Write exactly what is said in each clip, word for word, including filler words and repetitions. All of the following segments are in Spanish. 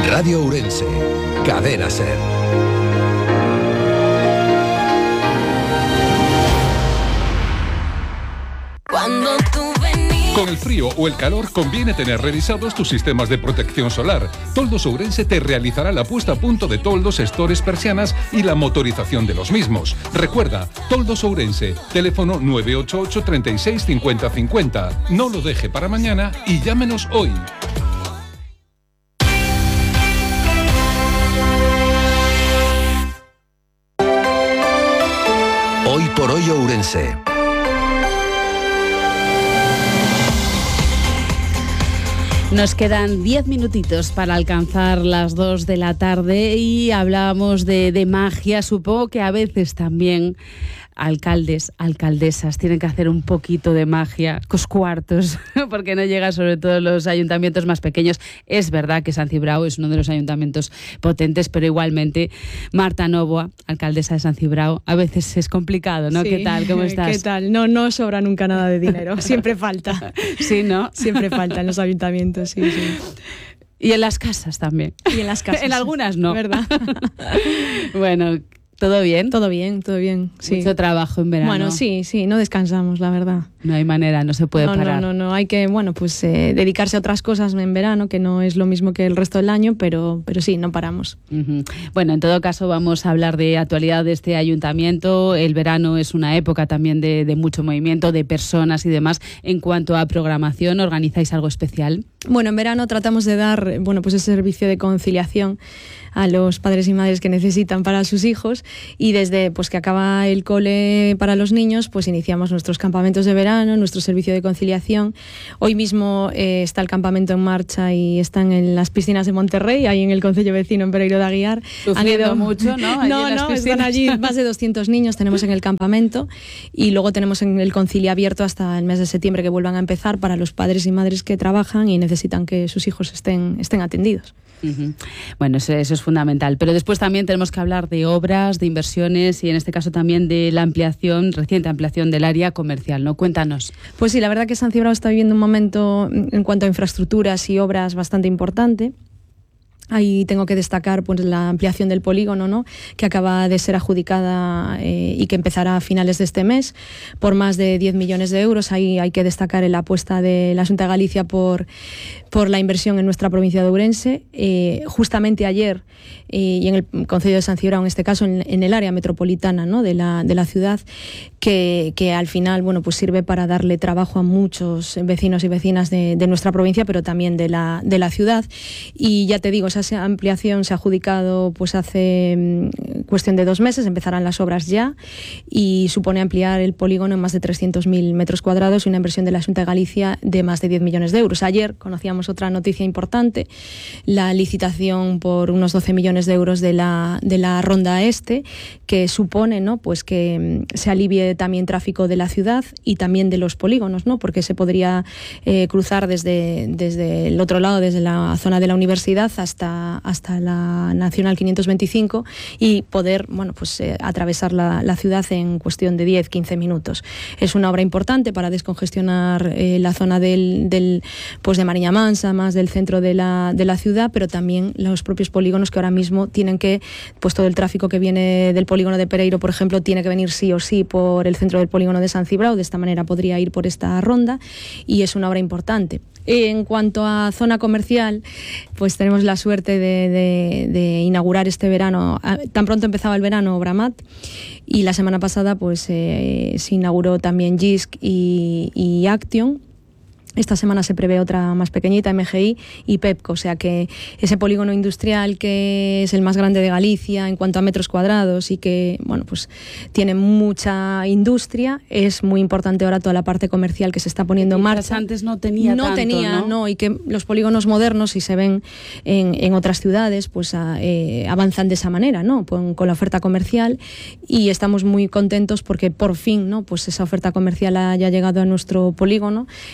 Radio Ourense, Cadena SER. Cuando tú venías... Con el frío o el calor conviene tener revisados tus sistemas de protección solar. Toldos Ourense te realizará la puesta a punto de toldos, estores, persianas y la motorización de los mismos. Recuerda, Toldos Ourense, teléfono nueve ocho ocho, treinta y seis, cincuenta cincuenta. No lo deje para mañana y llámenos hoy. Hoy por hoy Ourense. Nos quedan diez minutitos para alcanzar las dos de la tarde y hablábamos de, de magia. Supongo que a veces también alcaldes, alcaldesas tienen que hacer un poquito de magia, cos cuartos, porque no llega sobre todo los ayuntamientos más pequeños. Es verdad que San Cibrao es uno de los ayuntamientos potentes, pero igualmente Marta Novoa, alcaldesa de San Cibrao, a veces es complicado, ¿no? Sí. ¿Qué tal? ¿Cómo estás? ¿Qué tal? No, no sobra nunca nada de dinero, siempre falta. Sí, ¿no? Siempre falta en los ayuntamientos, sí, sí. Y en las casas también. Y en las casas. En algunas no. ¿Verdad? Bueno, ¿todo bien? Todo bien, todo bien, sí. Mucho trabajo en verano. Bueno, sí, sí, no descansamos, la verdad. No hay manera, no se puede no, parar. No, no, no, hay que, bueno, pues eh, dedicarse a otras cosas en verano, que no es lo mismo que el resto del año, pero, pero sí, no paramos. Uh-huh. Bueno, en todo caso vamos a hablar de actualidad de este ayuntamiento. El verano es una época también de, de mucho movimiento, de personas y demás. En cuanto a programación, ¿organizáis algo especial? Bueno, en verano tratamos de dar, bueno, pues ese servicio de conciliación a los padres y madres que necesitan para sus hijos, y desde pues que acaba el cole para los niños, pues iniciamos nuestros campamentos de verano, nuestro servicio de conciliación. Hoy mismo eh, está el campamento en marcha y están en las piscinas de Monterrey, ahí en el concello vecino en Pereiro de Aguiar. Han ido mucho, ¿no? Allí no, no, están allí más de doscientos niños tenemos en el campamento, y luego tenemos en el concilio abierto hasta el mes de septiembre, que vuelvan a empezar, para los padres y madres que trabajan y necesitan que sus hijos estén, estén atendidos. Uh-huh. Bueno, eso, eso es fundamental. Pero después también tenemos que hablar de obras, de inversiones y en este caso también de la ampliación, reciente ampliación del área comercial, ¿no? Cuéntanos. Pues sí, la verdad que San Cibrao está viviendo un momento en cuanto a infraestructuras y obras bastante importante. Ahí tengo que destacar pues la ampliación del polígono, ¿no?, que acaba de ser adjudicada eh, y que empezará a finales de este mes por más de diez millones de euros. Ahí hay que destacar la apuesta de la Xunta de Galicia por, por la inversión en nuestra provincia de Ourense. Eh, justamente ayer, eh, y en el concello de San Cibrao, en este caso en, en el área metropolitana, ¿no?, de la, de la ciudad, que, que al final bueno, pues sirve para darle trabajo a muchos vecinos y vecinas de, de nuestra provincia, pero también de la, de la ciudad. Y ya te digo, esa ampliación se ha adjudicado pues hace cuestión de dos meses, empezarán las obras ya, y supone ampliar el polígono en más de trescientos mil metros cuadrados y una inversión de la Xunta de Galicia de más de diez millones de euros. Ayer conocíamos otra noticia importante, la licitación por unos doce millones de euros de la, de la Ronda Este, que supone, ¿no?, pues que se alivie también tráfico de la ciudad y también de los polígonos, ¿no?, porque se podría eh, cruzar desde, desde el otro lado, desde la zona de la universidad hasta hasta la Nacional quinientos veinticinco y poder, bueno, pues eh, atravesar la, la ciudad en cuestión de diez a quince minutos. Es una obra importante para descongestionar eh, la zona del, del pues de Mariña Mansa, más del centro de la, de la ciudad, pero también los propios polígonos, que ahora mismo tienen que, pues todo el tráfico que viene del polígono de Pereiro, por ejemplo, tiene que venir sí o sí por el centro del polígono de San Cibrao. De esta manera podría ir por esta ronda, y es una obra importante. En cuanto a zona comercial, pues tenemos la suerte de, de, de inaugurar este verano, tan pronto empezaba el verano, Obramat, y la semana pasada pues eh, se inauguró también G I S C y, y Action. Esta semana se prevé otra más pequeñita, M G I y Pepco, o sea que ese polígono industrial, que es el más grande de Galicia en cuanto a metros cuadrados y que, bueno, pues tiene mucha industria, es muy importante ahora toda la parte comercial que se está poniendo en marcha. Antes no tenía no tanto, tenía, ¿no? no, y que los polígonos modernos, si se ven en, en otras ciudades, pues a, eh, avanzan de esa manera, ¿no?, con, con la oferta comercial, y estamos muy contentos porque por fin, ¿no?, pues esa oferta comercial haya llegado a nuestro polígono y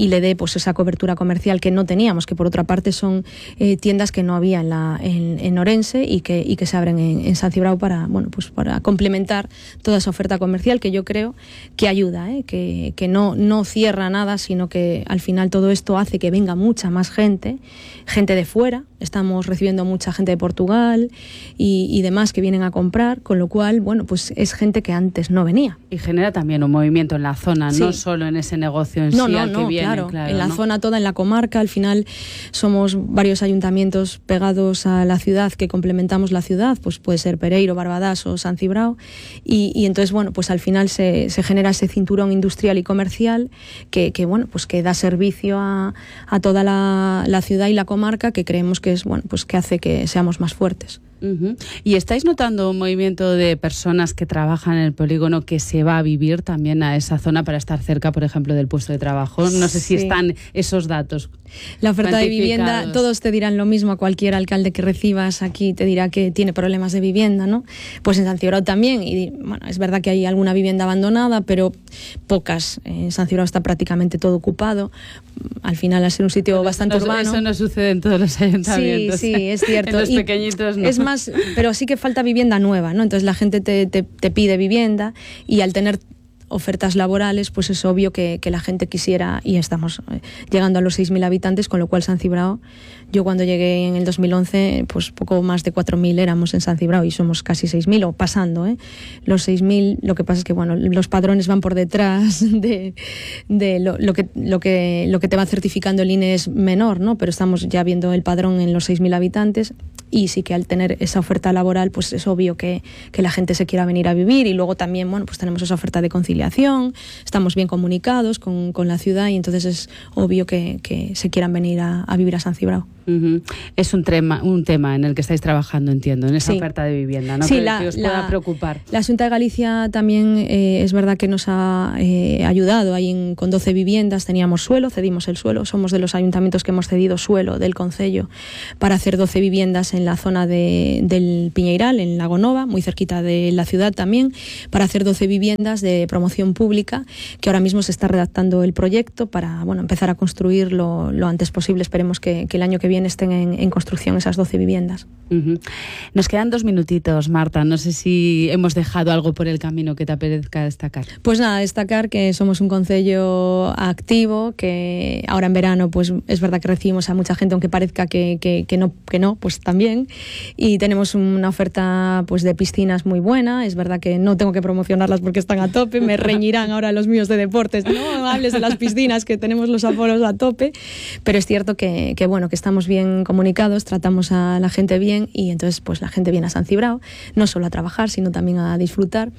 y le dé pues esa cobertura comercial que no teníamos, que por otra parte son eh, tiendas que no había en, la, en, en Orense y que, y que se abren en, en San Cibrao para, bueno, pues para complementar toda esa oferta comercial que yo creo que ayuda, ¿eh? que, que no, no cierra nada, sino que al final todo esto hace que venga mucha más gente, gente de fuera. Estamos recibiendo mucha gente de Portugal y, y demás que vienen a comprar, con lo cual, bueno, pues es gente que antes no venía. Y genera también un movimiento en la zona, sí. no solo en ese negocio en no, sí no, al no, que viene, claro, claro, en la ¿no? zona toda, en la comarca. Al final somos varios ayuntamientos pegados a la ciudad que complementamos la ciudad, pues puede ser Pereiro, Barbadás o San Cibrao, y, y entonces, bueno, pues al final se, se genera ese cinturón industrial y comercial que, que bueno, pues que da servicio a, a toda la, la ciudad y la comarca, que creemos que es, bueno, pues que hace que seamos más fuertes. Uh-huh. ¿Y estáis notando un movimiento de personas que trabajan en el polígono que se va a vivir también a esa zona para estar cerca, por ejemplo, del puesto de trabajo? No sé si sí. están esos datos. La oferta de vivienda, todos te dirán lo mismo, a cualquier alcalde que recibas aquí te dirá que tiene problemas de vivienda, ¿no? Pues en San Cibrao también, y bueno, es verdad que hay alguna vivienda abandonada, pero pocas. En San Cibrao está prácticamente todo ocupado. Al final, al ser un sitio Pero bastante eso no, urbano. Eso no sucede en todos los ayuntamientos. Sí, sí, es cierto. En los y pequeñitos no. Es más, pero sí que falta vivienda nueva, ¿no? Entonces la gente te, te, te pide vivienda y al tener ofertas laborales, pues es obvio que, que la gente quisiera, y estamos llegando a los seis mil habitantes, con lo cual San Cibrao, yo cuando llegué en el dos mil once, pues poco más de cuatro mil éramos en San Cibrao y somos casi seis mil, o pasando, ¿eh? Los seis mil, lo que pasa es que, bueno, los padrones van por detrás de, de lo, lo, que, lo, que, lo que te va certificando el I N E es menor, ¿no? Pero estamos ya viendo el padrón en los seis mil habitantes. Y sí que al tener esa oferta laboral, pues es obvio que, que la gente se quiera venir a vivir. Y luego también, bueno, pues tenemos esa oferta de conciliación, estamos bien comunicados con, con la ciudad y entonces es obvio que, que se quieran venir a, a vivir a San Cibrao. Uh-huh. Es un tema, un tema en el que estáis trabajando, entiendo, en esa sí. oferta de vivienda, ¿no? Sí, que, la, que os la, pueda preocupar. La Xunta de Galicia también eh, es verdad que nos ha eh, ayudado ahí en, con doce viviendas. Teníamos suelo, cedimos el suelo. Somos de los ayuntamientos que hemos cedido suelo del concello para hacer doce viviendas en la zona de, del Piñeiral, en Lago Nova, muy cerquita de la ciudad también, para hacer doce viviendas de promoción pública, que ahora mismo se está redactando el proyecto para, bueno, empezar a construir lo, lo antes posible. Esperemos que, que el año que viene estén en, en construcción esas doce viviendas. Uh-huh. Nos quedan dos minutitos, Marta. No sé si hemos dejado algo por el camino que te apetezca destacar. Pues nada, destacar que somos un concello activo, que ahora en verano pues es verdad que recibimos a mucha gente, aunque parezca que, que, que, no, que no, pues también. Y tenemos una oferta pues de piscinas muy buena. Es verdad que no tengo que promocionarlas porque están a tope. Me reñirán ahora los míos de deportes. No hables de las piscinas, que tenemos los aforos a tope. Pero es cierto que, que bueno, que estamos bien comunicados, tratamos a la gente bien y entonces pues la gente viene a San Cibrao, no solo a trabajar, sino también a disfrutar.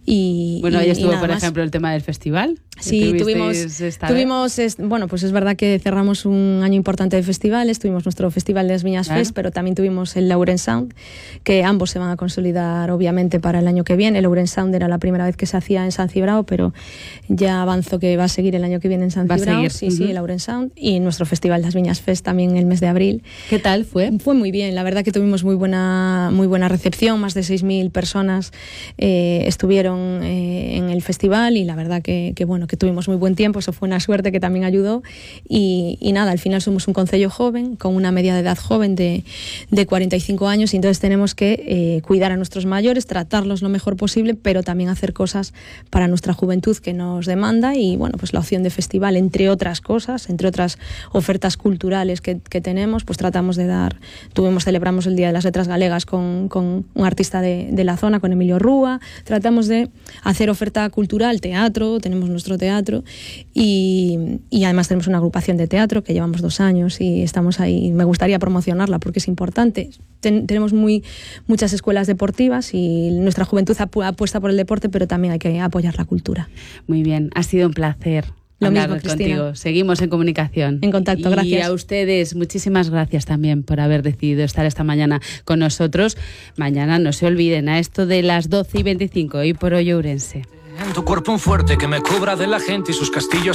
Y, bueno, ahí y, estuvo, y por más. ejemplo, el tema del festival. Sí, tuvimos, tuvimos es, bueno, pues es verdad que cerramos un año importante de festivales, tuvimos nuestro Festival de las Viñas claro. Fest, pero también tuvimos el Lauren Sound, que ambos se van a consolidar obviamente para el año que viene. El Lauren Sound era la primera vez que se hacía en San Cibrao, pero ya avanzo que va a seguir el año que viene en San Cibrao. Sí, uh-huh. sí, el Lauren Sound. Y nuestro Festival de las Viñas Fest también en el mes de abril. ¿Qué tal fue? Fue muy bien, la verdad que tuvimos muy buena, muy buena recepción, más de seis mil personas eh, estuvieron eh, en el festival y la verdad que, que bueno, que tuvimos muy buen tiempo. Eso fue una suerte que también ayudó y, y nada, al final somos un concello joven con una media de edad joven de, de cuarenta y cinco años y entonces tenemos que eh, cuidar a nuestros mayores, tratarlos lo mejor posible, pero también hacer cosas para nuestra juventud que nos demanda y bueno, pues la opción de festival, entre otras cosas, entre otras ofertas culturales que, que tenemos, pues tratamos de dar, tuvimos, celebramos el Día de las Letras Galegas con, con un artista de, de la zona, con Emilio Rúa, tratamos de hacer oferta cultural, teatro, tenemos nuestro teatro Y, y además tenemos una agrupación de teatro que llevamos dos años y estamos ahí. Me gustaría promocionarla porque es importante. Ten, tenemos muy, muchas escuelas deportivas y nuestra juventud ap- apuesta por el deporte, pero también hay que apoyar la cultura. Muy bien, ha sido un placer. Lo mismo, Cristina. Contigo. Seguimos en comunicación. En contacto, y gracias. Y a ustedes, muchísimas gracias también por haber decidido estar esta mañana con nosotros. Mañana no se olviden, a esto de las doce y veinticinco, Hoy por Hoy Ourense. En tu cuerpo un fuerte que me cubra de la gente y sus castillos.